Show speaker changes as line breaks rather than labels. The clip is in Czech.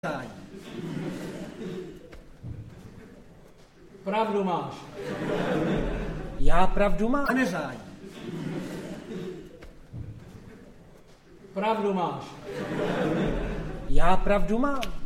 nezájí.
Pravdu máš.
Já pravdu mám a nezájí.
Pravdu máš.
Já pravdu mám.